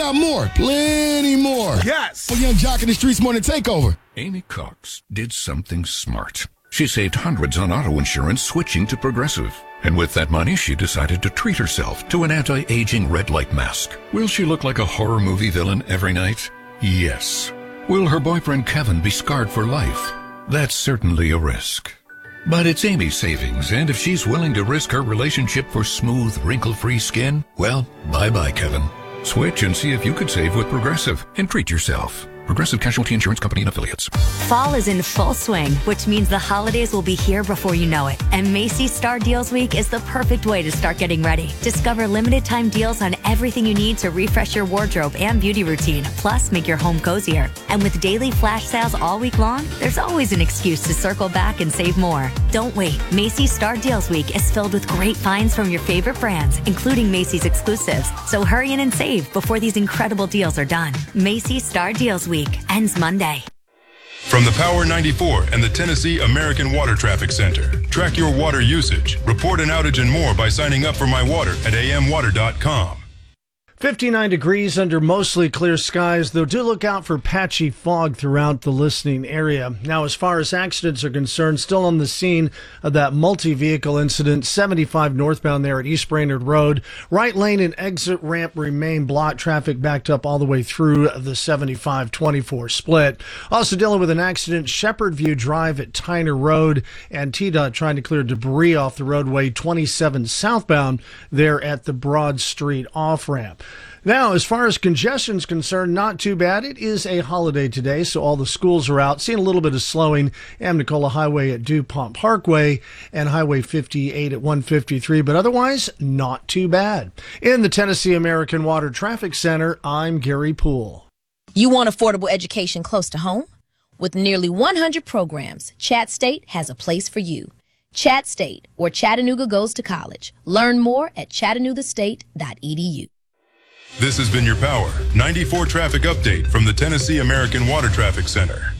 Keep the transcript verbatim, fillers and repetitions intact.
got more, plenty more. Yes. For Young Jock in the Streets Morning Takeover. Amy Cox did something smart. She saved hundreds on auto insurance switching to Progressive. And with that money, she decided to treat herself to an anti-aging red light mask. Will she look like a horror movie villain every night? Yes. Will her boyfriend Kevin be scarred for life? That's certainly a risk. But it's Amy's savings, and if she's willing to risk her relationship for smooth, wrinkle-free skin, well, bye-bye, Kevin. Switch and see if you could save with Progressive and treat yourself. Progressive Casualty Insurance Company and Affiliates. Fall is in full swing, which means the holidays will be here before you know it. And Macy's Star Deals Week is the perfect way to start getting ready. Discover limited time deals on everything you need to refresh your wardrobe and beauty routine, plus make your home cozier. And with daily flash sales all week long, there's always an excuse to circle back and save more. Don't wait. Macy's Star Deals Week is filled with great finds from your favorite brands, including Macy's exclusives. So hurry in and save before these incredible deals are done. Macy's Star Deals Week ends Monday. From the Power ninety-four and the Tennessee American Water Traffic Center. Track your water usage, report an outage and more by signing up for My Water at a m water dot com. fifty-nine degrees under mostly clear skies, though do look out for patchy fog throughout the listening area. Now, as far as accidents are concerned, still on the scene of that multi-vehicle incident, seventy-five northbound there at East Brainerd Road. Right lane and exit ramp remain blocked. Traffic backed up all the way through the seventy-five twenty-four split. Also dealing with an accident, Shepherd View Drive at Tyner Road, and T DOT trying to clear debris off the roadway twenty-seven southbound there at the Broad Street off-ramp. Now, as far as congestion is concerned, not too bad. It is a holiday today, so all the schools are out. Seeing a little bit of slowing. Amnicola Highway at DuPont Parkway and Highway fifty-eight at one fifty-three, but otherwise, not too bad. In the Tennessee American Water Traffic Center, I'm Gary Poole. You want affordable education close to home? With nearly one hundred programs, Chat State has a place for you. Chat State, where Chattanooga goes to college. Learn more at chattanooga state dot e d u. This has been your Power ninety-four traffic update from the Tennessee American Water Traffic Center.